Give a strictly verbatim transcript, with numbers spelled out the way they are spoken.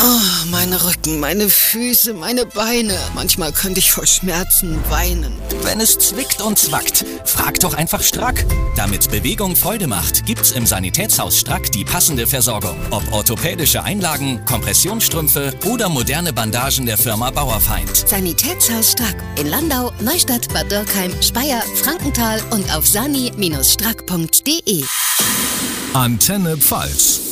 Oh, mein Rücken, meine Füße, meine Beine. Manchmal könnte ich vor Schmerzen weinen. Wenn es zwickt und zwackt, frag doch einfach Strack. Damit Bewegung Freude macht, gibt's im Sanitätshaus Strack die passende Versorgung. Ob orthopädische Einlagen, Kompressionsstrümpfe oder moderne Bandagen der Firma Bauerfeind. Sanitätshaus Strack in Landau, Neustadt, Bad Dürkheim, Speyer, Frankenthal und auf sani Bindestrich strack punkt de. Antenne Pfalz.